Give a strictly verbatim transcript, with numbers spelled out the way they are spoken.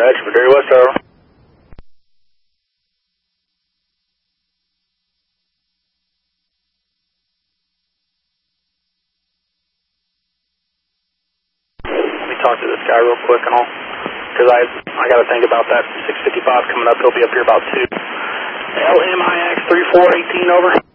dispatch for Dairy West Tower. Let me talk to this guy real quick and all, because I I got to think about that six fifty-five coming up. He'll be up here about two. L M I X three four one eight, over.